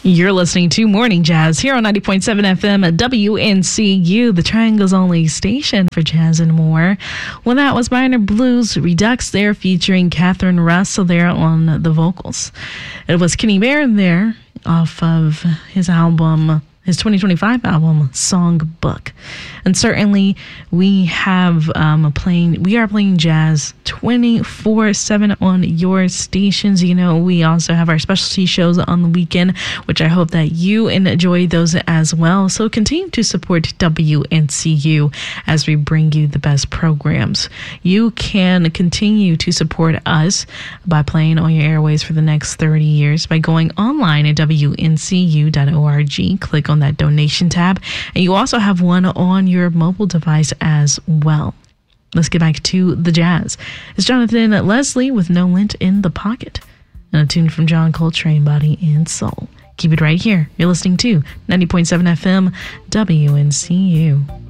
You're listening to Morning Jazz here on 90.7 FM at WNCU, the Triangle's only station for jazz and more. Well, that was Minor Blues Redux there featuring Catherine Russell there on the vocals. It was Kenny Bear there off of his album, his 2025 album, Songbook. And certainly we are playing jazz 24/7 on your stations. You know, we also have our specialty shows on the weekend, which I hope that you enjoy those as well. So continue to support WNCU as we bring you the best programs. You can continue to support us by playing on your airways for the next 30 years by going online at WNCU.org. Click on that donation tab, and you also have one on your mobile device as well. Let's get back to the jazz. It's Jonathan Leslie with No Lint in the Pocket, and a tune from John Coltrane, Body and Soul. Keep it right here. You're listening to 90.7 FM WNCU.